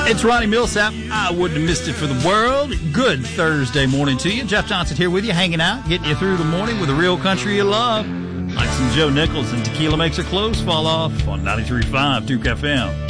It's Ronnie Millsap. I wouldn't have missed it for the world. Good Thursday morning to you. Jeff Johnson here with you, hanging out, getting you through the morning with the real country you love. Like some Joe Nichols and Tequila Makes Her Clothes Fall Off on 93.5 Duke FM.